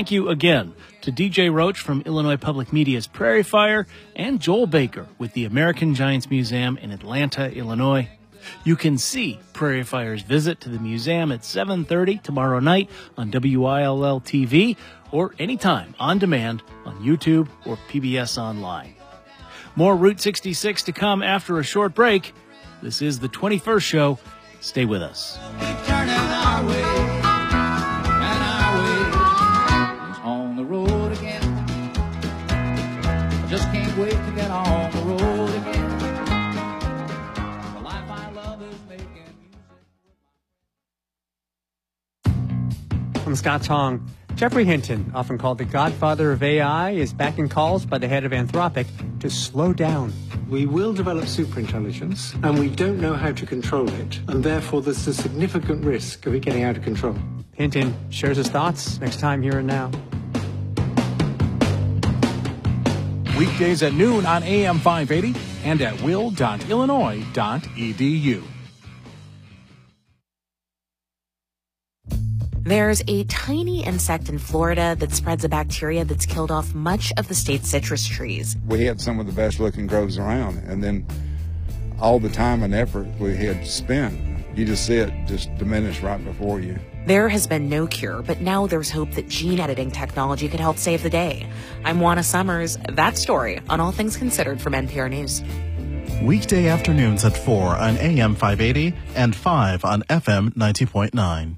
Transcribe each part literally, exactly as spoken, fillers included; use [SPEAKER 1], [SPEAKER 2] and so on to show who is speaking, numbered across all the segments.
[SPEAKER 1] thank you again to D J Roach from Illinois Public Media's Prairie Fire and Joel Baker with the American Giants Museum in Atlanta, Illinois. You can see Prairie Fire's visit to the museum at seven thirty tomorrow night on W I L L T V or anytime on demand on YouTube or P B S Online. More Route sixty-six to come after a short break. This is the twenty-first show. Stay with us.
[SPEAKER 2] Keep turning our way, and our way is on the road again. I just can't wait to get on the road again. The life I love is making music.
[SPEAKER 3] I'm Scott Tong. Jeffrey Hinton, often called the godfather of A I, is backing calls by the head of Anthropic to slow down.
[SPEAKER 4] We will develop superintelligence, and we don't know how to control it, and therefore there's a significant risk of it getting out of control.
[SPEAKER 3] Hinton shares his thoughts next time Here and Now.
[SPEAKER 5] Weekdays at noon on A M five eighty and at will dot illinois dot e d u.
[SPEAKER 6] There's a tiny insect in Florida that spreads a bacteria that's killed off much of the state's citrus trees.
[SPEAKER 7] We had some of the best looking groves around, and then all the time and effort we had spent, you just see it just diminish right before you.
[SPEAKER 6] There has been no cure, but now there's hope that gene editing technology could help save the day. I'm Juana Summers. That story on All Things Considered from N P R News.
[SPEAKER 8] Weekday afternoons at four on A M five eighty and five on F M ninety point nine.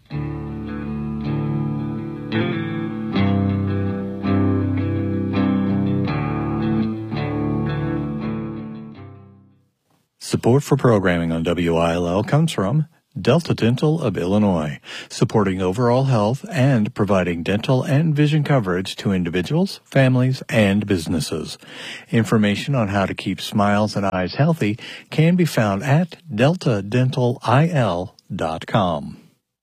[SPEAKER 8] Support for programming on W I L L comes from Delta Dental of Illinois, supporting overall health and providing dental and vision coverage to individuals, families, and businesses. Information on how to keep smiles and eyes healthy can be found at delta dental I L dot com.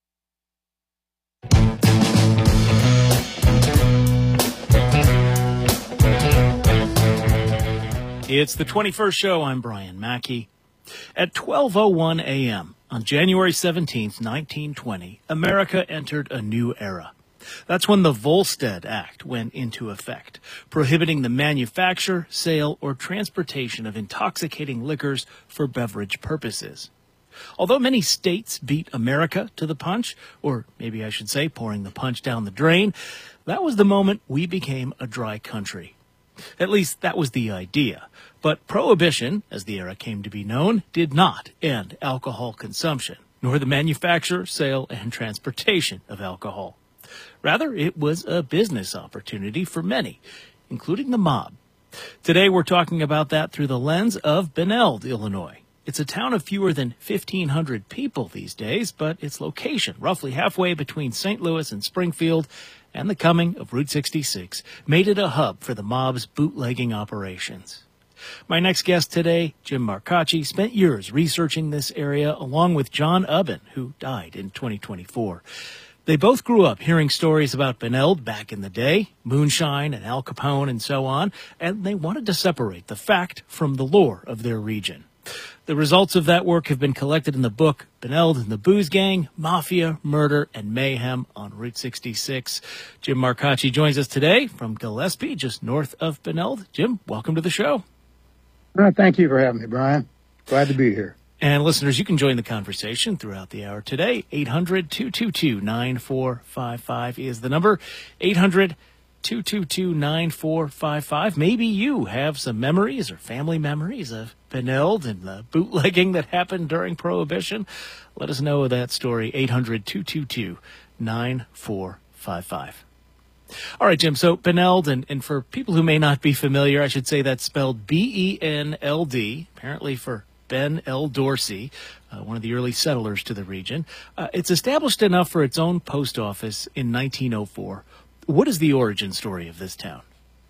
[SPEAKER 1] It's the twenty-first show. I'm Brian Mackey. At twelve oh one a.m. on January seventeenth, nineteen twenty, America entered a new era. That's when the Volstead Act went into effect, prohibiting the manufacture, sale, or transportation of intoxicating liquors for beverage purposes. Although many states beat America to the punch, or maybe I should say pouring the punch down the drain, that was the moment we became a dry country. At least that was the idea. But Prohibition, as the era came to be known, did not end alcohol consumption, nor the manufacture, sale, and transportation of alcohol. Rather, it was a business opportunity for many, including the mob. Today, we're talking about that through the lens of Benilde, Illinois. It's a town of fewer than fifteen hundred people these days, but its location, roughly halfway between Saint Louis and Springfield, and the coming of Route sixty-six, made it a hub for the mob's bootlegging operations. My next guest today, Jim Marcacci, spent years researching this area along with John Ubben, who died in twenty twenty-four. They both grew up hearing stories about Benilde back in the day, moonshine and Al Capone and so on, and they wanted to separate the fact from the lore of their region. The results of that work have been collected in the book Benilde and the Booze Gang, Mafia, Murder, and Mayhem on Route sixty-six. Jim Marcacci joins us today from Gillespie, just north of Benilde. Jim, welcome to the show.
[SPEAKER 9] Uh, thank you for having me, Brian. Glad to be here.
[SPEAKER 1] And listeners, you can join the conversation throughout the hour today. eight hundred, two two two, nine four five five is the number. eight hundred, two two two, nine four five five. Maybe you have some memories or family memories of Benilde and the bootlegging that happened during Prohibition. Let us know that story. eight hundred, two two two, nine four five five. All right, Jim, so Benilde, and, and for people who may not be familiar, I should say that's spelled B E N L D, apparently for Ben L. Dorsey, uh, one of the early settlers to the region. Uh, it's established enough for its own post office in nineteen oh four. What is the origin story of this town?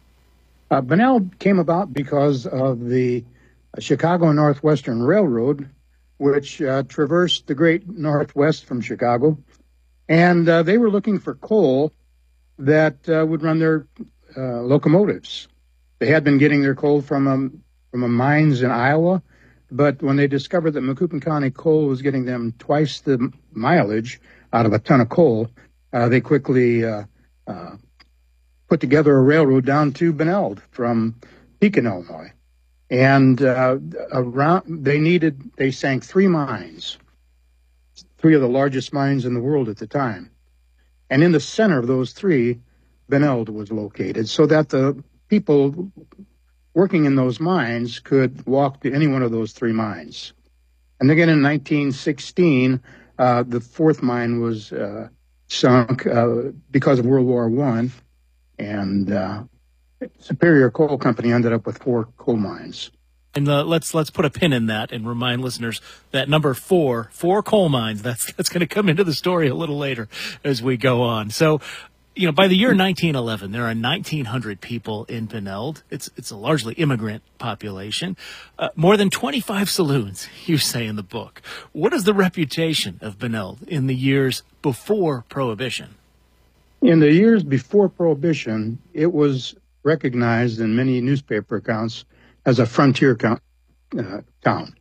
[SPEAKER 9] Uh, Benilde came about because of the Chicago Northwestern Railroad, which uh, traversed the great Northwest from Chicago, and uh, they were looking for coal that uh, would run their uh, locomotives. They had been getting their coal from um, from a mines in Iowa, but when they discovered that Macoupin County Coal was getting them twice the mileage out of a ton of coal, uh, they quickly uh, uh, put together a railroad down to Beneld from Pekin, Illinois. And uh, around, they needed, they sank three mines, three of the largest mines in the world at the time. And in the center of those three, Beneld was located, so that the people working in those mines could walk to any one of those three mines. And again, in nineteen sixteen, uh, the fourth mine was uh, sunk uh, because of World War One, and uh, Superior Coal Company ended up with four coal mines.
[SPEAKER 1] And uh, let's let's put a pin in that and remind listeners that number four, four coal mines. That's that's going to come into the story a little later as we go on. So, you know, by the year nineteen eleven, there are nineteen hundred people in Beneld. It's it's a largely immigrant population. Uh, more than twenty-five saloons, you say in the book. What is the reputation of Beneld in the years before Prohibition?
[SPEAKER 9] In the years before Prohibition, it was recognized in many newspaper accounts as a frontier count, uh, town.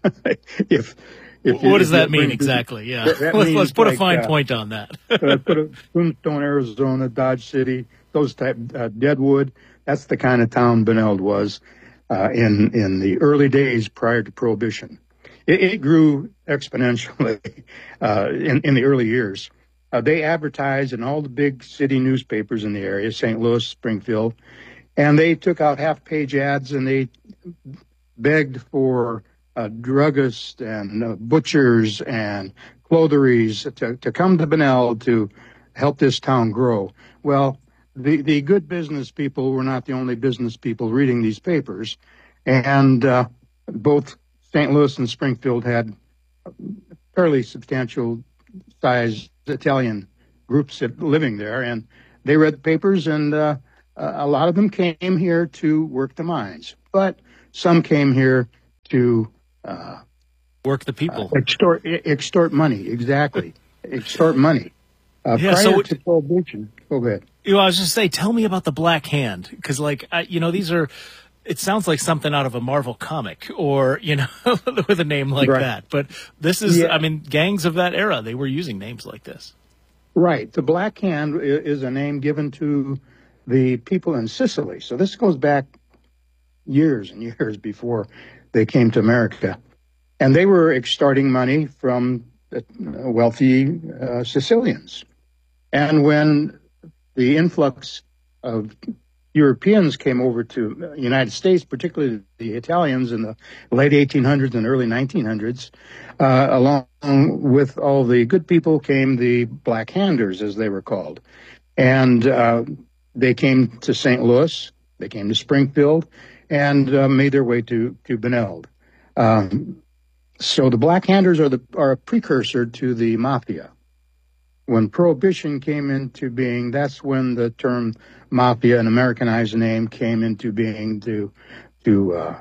[SPEAKER 9] if, if
[SPEAKER 1] what
[SPEAKER 9] you,
[SPEAKER 1] does that mean
[SPEAKER 9] bring,
[SPEAKER 1] exactly? Yeah,
[SPEAKER 9] let's,
[SPEAKER 1] let's put
[SPEAKER 9] like,
[SPEAKER 1] a fine
[SPEAKER 9] uh,
[SPEAKER 1] point on that.
[SPEAKER 9] uh, put a Tombstone, Arizona, Dodge City, those type, uh, Deadwood. That's the kind of town Beneld was uh, in in the early days prior to Prohibition. It, it grew exponentially uh, in in the early years. Uh, they advertised in all the big city newspapers in the area, Saint Louis, Springfield, and they took out half-page ads and they begged for uh, druggists and uh, butchers and clotheries to, to come to Beneld to help this town grow. Well, the, the good business people were not the only business people reading these papers, and uh, both Saint Louis and Springfield had fairly substantial size Italian groups living there, and they read the papers, and uh, a lot of them came here to work the mines, but some came here to uh,
[SPEAKER 1] work the people,
[SPEAKER 9] uh, extort extort money. Exactly, extort money. Uh,
[SPEAKER 1] yeah,
[SPEAKER 9] prior
[SPEAKER 1] so
[SPEAKER 9] to Prohibition, go ahead.
[SPEAKER 1] You know, I was just say, tell me about the Black Hand, because, like, I, you know, these are. It sounds like something out of a Marvel comic, or you know, with a name like
[SPEAKER 9] right.
[SPEAKER 1] that. But this is,
[SPEAKER 9] yeah.
[SPEAKER 1] I mean, gangs of that era, they were using names like this.
[SPEAKER 9] Right. The Black Hand is a name given to the people in Sicily. So this goes back years and years before they came to America. And they were extorting money from wealthy uh, Sicilians. And when the influx of Europeans came over to the United States, particularly the Italians in the late eighteen hundreds and early nineteen hundreds, uh, along with all the good people came the Black Handers, as they were called. And uh, they came to Saint Louis, they came to Springfield, and uh, made their way to, to Beneld. Um, so the Black Handers are, the, are a precursor to the Mafia. When Prohibition came into being, that's when the term Mafia, an Americanized name, came into being to to uh,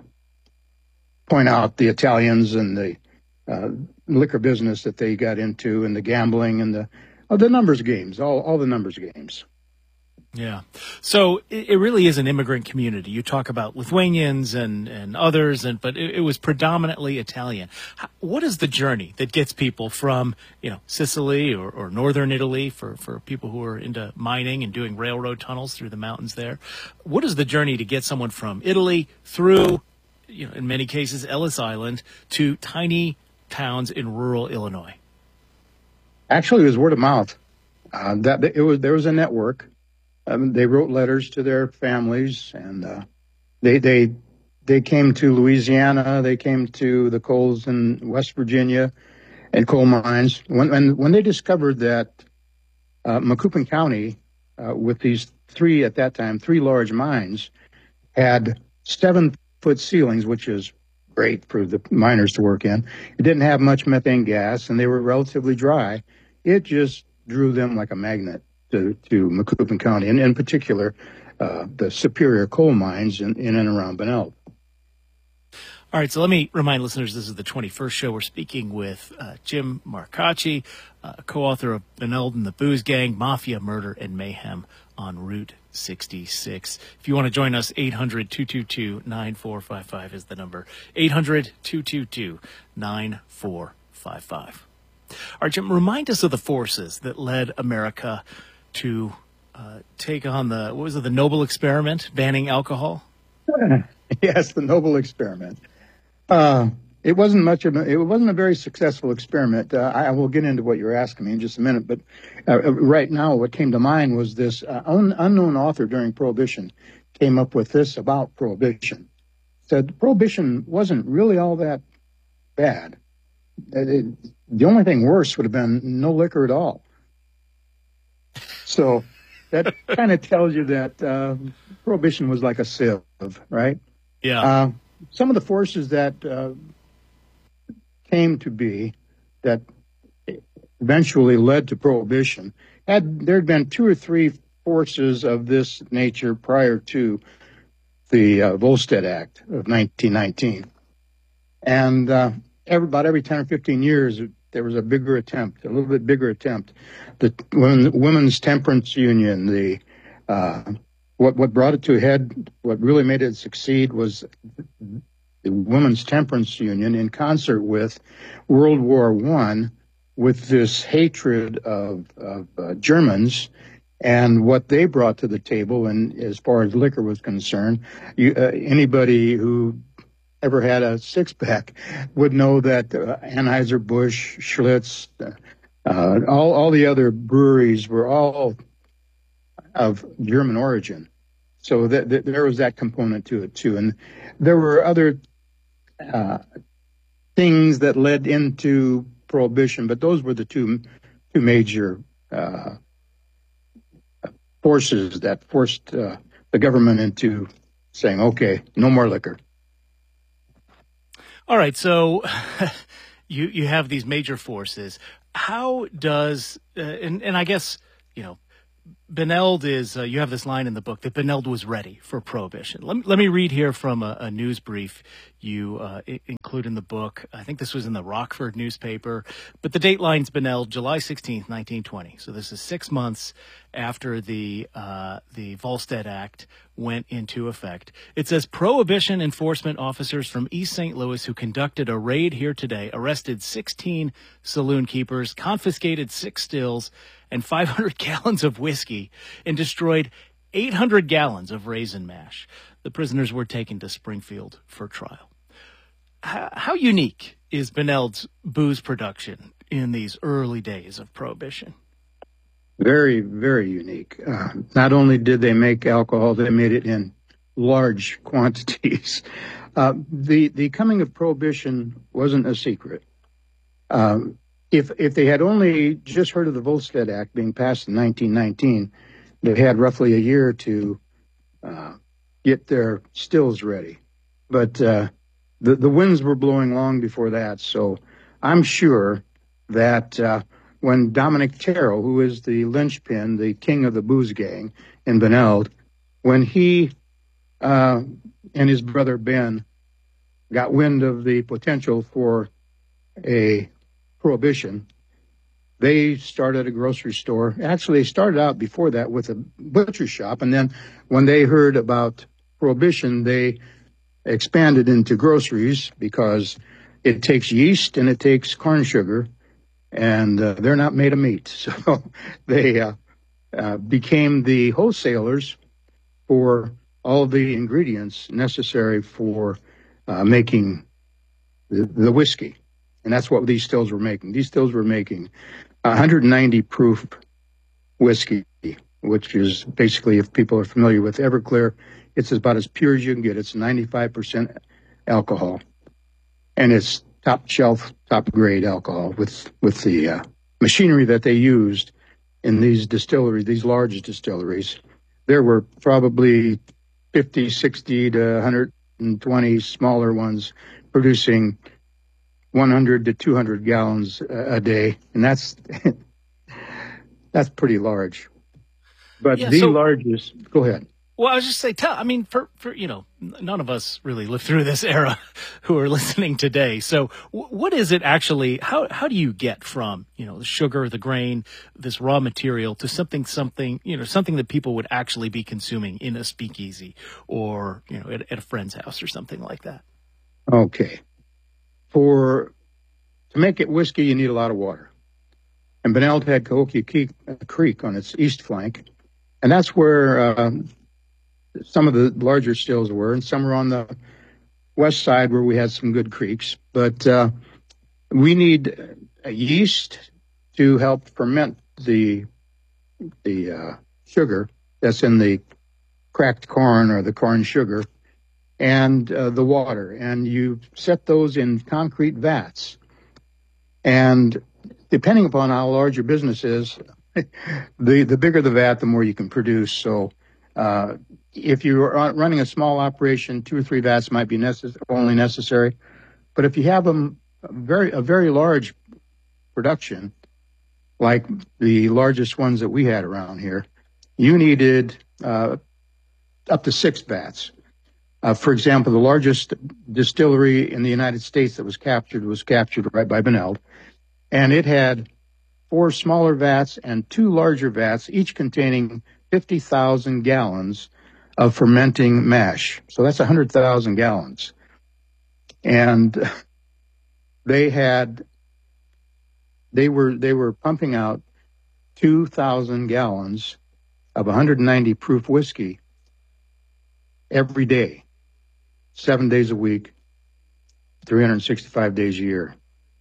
[SPEAKER 9] point out the Italians and the uh, liquor business that they got into, and the gambling and the uh, the numbers games, all all the numbers games.
[SPEAKER 1] Yeah. So it, it really is an immigrant community. You talk about Lithuanians and, and others, and but it, it was predominantly Italian. How, what is the journey that gets people from, you know, Sicily or, or northern Italy for, for people who are into mining and doing railroad tunnels through the mountains there? What is the journey to get someone from Italy through, you know, in many cases, Ellis Island to tiny towns in rural Illinois?
[SPEAKER 9] Actually, it was word of mouth. Uh, that it was there was a network. Um, they wrote letters to their families, and uh, they they they came to Louisiana. They came to the coals in West Virginia and coal mines. When when, when they discovered that uh, Macoupin County, uh, with these three at that time three large mines, had seven foot ceilings, which is great for the miners to work in. It didn't have much methane gas, and they were relatively dry. It just drew them like a magnet to, to Macoupin County, and in particular, uh, the Superior coal mines in, in and around Beneld.
[SPEAKER 1] All right, so let me remind listeners this is the twenty-first show. We're speaking with uh, Jim Marcacci, uh, co-author of Beneld and the Booze Gang, Mafia, Murder, and Mayhem on Route sixty-six. If you want to join us, eight hundred, two two two, nine four five five is the number. eight hundred, two two two, nine four five five. All right, Jim, remind us of the forces that led America to uh, uh, take on the, what was it, the Noble experiment, banning alcohol?
[SPEAKER 9] Yes, the Noble experiment. Uh, it wasn't much of a, it wasn't a very successful experiment. Uh, I, I will get into what you're asking me in just a minute, but uh, right now what came to mind was this uh, un, unknown author during Prohibition came up with this about Prohibition. Said Prohibition wasn't really all that bad. It, it, the only thing worse would have been no liquor at all. So that kind of tells you that uh, Prohibition was like a sieve, right?
[SPEAKER 1] Yeah.
[SPEAKER 9] Uh, some of the forces that uh, came to be that eventually led to Prohibition had there had been two or three forces of this nature prior to the uh, Volstead Act of nineteen nineteen, and uh, every, about every ten or fifteen years there was a bigger attempt, a little bit bigger attempt. The women, Women's Temperance Union, the uh, what what brought it to a head, what really made it succeed was the Women's Temperance Union, in concert with World War One, with this hatred of, of uh, Germans and what they brought to the table. And as far as liquor was concerned, you, uh, anybody who ever had a six-pack would know that uh, Anheuser-Busch, Schlitz, uh, all, all the other breweries were all of German origin. So that, that there was that component to it, too. And there were other uh, things that led into Prohibition, but those were the two, two major uh, forces that forced uh, the government into saying, okay, no more liquor.
[SPEAKER 1] All right, so you you have these major forces. How does uh, and and I guess you know Beneld is uh, you have this line in the book that Beneld was ready for Prohibition. Let me, let me read here from a, a news brief you uh, I- include in the book. I think this was in the Rockford newspaper, but the date line's Beneld, July sixteenth, nineteen twenty. So this is six months after the uh, the Volstead Act went into effect. It says Prohibition enforcement officers from East Saint Louis who conducted a raid here today arrested sixteen saloon keepers, confiscated six stills and five hundred gallons of whiskey, and destroyed eight hundred gallons of raisin mash. The prisoners were taken to Springfield for trial. How, how unique is Beneld's booze production in these early days of Prohibition?
[SPEAKER 9] Very, very unique. Uh, not only did they make alcohol, they made it in large quantities. Uh, the the coming of Prohibition wasn't a secret. Um, if if they had only just heard of the Volstead Act being passed in nineteen nineteen, they had roughly a year to uh, get their stills ready. But uh, the the winds were blowing long before that, so I'm sure that uh, when Dominic Terrell, who is the linchpin, the king of the booze gang in Beneld, when he uh, and his brother Ben got wind of the potential for a prohibition, they started a grocery store. Actually, they started out before that with a butcher shop, and then when they heard about prohibition, they expanded into groceries because it takes yeast and it takes corn sugar, and uh, they're not made of meat. So they uh, uh, became the wholesalers for all the ingredients necessary for uh, making the, the whiskey. And that's what these stills were making. These stills were making one hundred ninety proof whiskey, which is basically, if people are familiar with Everclear, it's about as pure as you can get. It's ninety-five percent alcohol. And it's top shelf, top grade alcohol with, with the uh, machinery that they used in these distilleries, these large distilleries. There were probably fifty, sixty to one hundred twenty smaller ones producing one hundred to two hundred gallons a day. And that's, that's pretty large. But
[SPEAKER 1] Yeah,
[SPEAKER 9] the
[SPEAKER 1] so-
[SPEAKER 9] largest, go ahead.
[SPEAKER 1] Well, I was just say, tell, I mean, for, for, you know, none of us really lived through this era who are listening today. So w- what is it actually, how, how do you get from, you know, the sugar, the grain, this raw material to something, something, you know, something that people would actually be consuming in a speakeasy or, you know, at, at a friend's house or something like that?
[SPEAKER 9] Okay. For, to make it whiskey, you need a lot of water. And Beneld had Cahokia Creek, Creek on its east flank. And that's where uh, some of the larger stills were, and some were on the west side where we had some good creeks. But uh, we need a yeast to help ferment the the uh, sugar that's in the cracked corn or the corn sugar, and uh, the water. And you set those in concrete vats. And depending upon how large your business is, the the bigger the vat, the more you can produce. So uh, if you're running a small operation, two or three vats might be necess- only necessary. But if you have them a very a very large production, like the largest ones that we had around here, you needed uh, up to six vats. Uh, for example, the largest distillery in the United States that was captured was captured right by Beneld, and it had four smaller vats and two larger vats, each containing fifty thousand gallons of fermenting mash. So that's one hundred thousand gallons. And they had, they were, they were pumping out two thousand gallons of one hundred ninety proof whiskey every day, seven days a week, three hundred sixty-five days a year.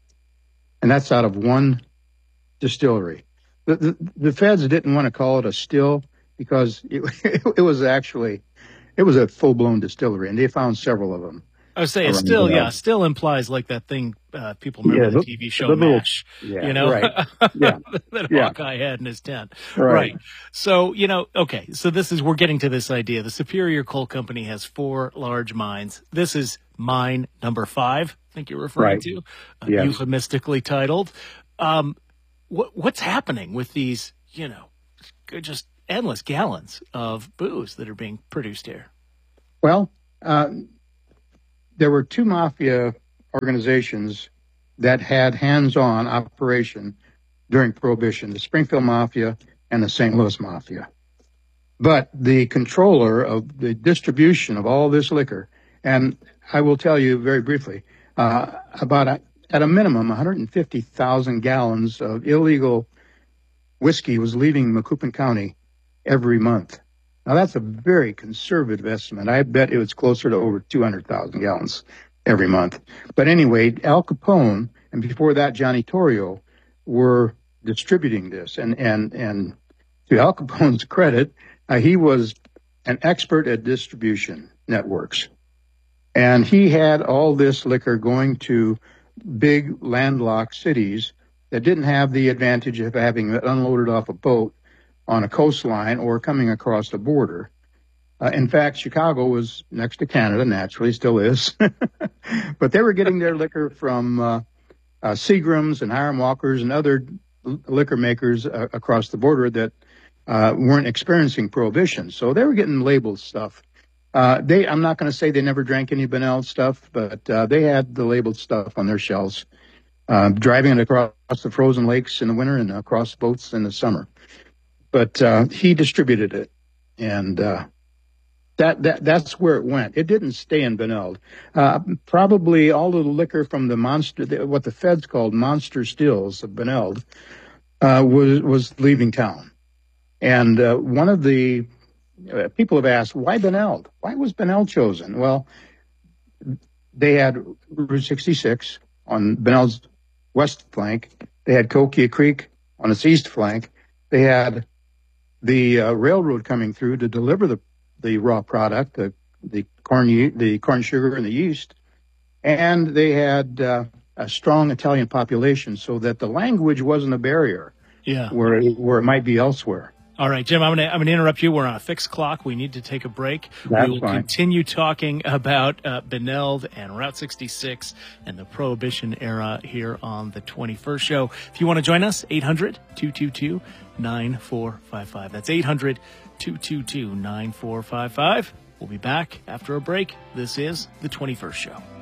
[SPEAKER 9] And that's out of one distillery. The, the, the feds didn't want to call it a still because it, it was actually, it was a full-blown distillery, and they found several of them.
[SPEAKER 1] I would say a still, yeah, still implies like that thing uh, people remember
[SPEAKER 9] yeah,
[SPEAKER 1] the,
[SPEAKER 9] the
[SPEAKER 1] T V show
[SPEAKER 9] the little,
[SPEAKER 1] MASH,
[SPEAKER 9] yeah,
[SPEAKER 1] you know,
[SPEAKER 9] right. Yeah.
[SPEAKER 1] that
[SPEAKER 9] yeah.
[SPEAKER 1] Hawkeye had in his tent.
[SPEAKER 9] Right.
[SPEAKER 1] right. So, you know, okay, so this is, we're getting to this idea. The Superior Coal Company has four large mines. This is mine number five, I think you're referring
[SPEAKER 9] right.
[SPEAKER 1] to, uh,
[SPEAKER 9] yes.
[SPEAKER 1] euphemistically titled. Um, what, what's happening with these, you know, just endless gallons of booze that are being produced here?
[SPEAKER 9] Well, uh, there were two mafia organizations that had hands-on operation during Prohibition, the Springfield Mafia and the Saint Louis Mafia. But the controller of the distribution of all this liquor, and I will tell you very briefly, uh, about a, at a minimum one hundred fifty thousand gallons of illegal whiskey was leaving Macoupin County every month. Now, that's a very conservative estimate. I bet it was closer to over two hundred thousand gallons every month. But anyway, Al Capone, and before that, Johnny Torrio, were distributing this. And, and, and to Al Capone's credit, uh, he was an expert at distribution networks. And he had all this liquor going to big landlocked cities that didn't have the advantage of having it unloaded off a boat on a coastline or coming across the border. Uh, in fact, Chicago was next to Canada, naturally, still is. But they were getting their liquor from uh, uh, Seagrams and Hiram Walkers and other l- liquor makers uh, across the border that uh, weren't experiencing Prohibition. So they were getting labeled stuff. Uh, they, I'm not going to say they never drank any Benel stuff, but uh, they had the labeled stuff on their shelves, uh, driving it across the frozen lakes in the winter and across boats in the summer. But uh, he distributed it, and uh, that that that's where it went. It didn't stay in Beneld. Uh, probably all of the liquor from the monster, what the feds called monster stills of Beneld, uh, was was leaving town. And uh, one of the uh, people have asked, why Beneld? Why was Beneld chosen? Well, they had Route sixty-six on Beneld's west flank. They had Coquia Creek on its east flank. They had the uh, railroad coming through to deliver the the raw product, the the corn ye- the corn sugar and the yeast, and they had uh, a strong Italian population, so that the language wasn't a barrier.
[SPEAKER 1] Yeah,
[SPEAKER 9] where it, where it might be elsewhere.
[SPEAKER 1] All right, Jim, I'm going to I'm going to interrupt you. We're on a fixed clock. We need to take a break.
[SPEAKER 9] That's
[SPEAKER 1] we will
[SPEAKER 9] fine.
[SPEAKER 1] continue talking about uh, Beneld and Route sixty-six and the Prohibition era here on the twenty-first show. If you want to join us, eight hundred, two two two, nine four five five. That's eight hundred, two two two, nine four five five. We'll be back after a break. This is the twenty-first show.